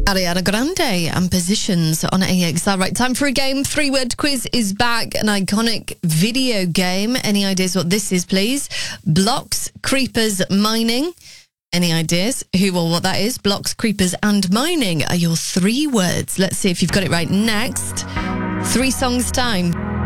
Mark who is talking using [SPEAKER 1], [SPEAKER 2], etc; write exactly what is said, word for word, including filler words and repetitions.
[SPEAKER 1] Ariana Grande and Positions on A X R. Right, time for a game. Three-word quiz is back. An iconic video game. Any ideas what this is, please? Blocks, Creepers, Mining. Any ideas who or what that is? Blocks, Creepers and Mining are your three words. Let's see if you've got it right. Next, three songs time.